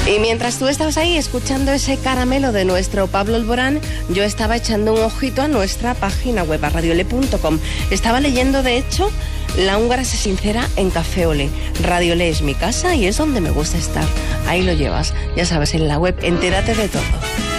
Y mientras tú estabas ahí escuchando ese caramelo de nuestro Pablo Alborán, yo estaba echando un ojito a nuestra página web, a radiole.com. Estaba leyendo, de hecho, La húngara se sincera en Café Olé. Radiole es mi casa y es donde me gusta estar. Ahí lo llevas, ya sabes, en la web, entérate de todo.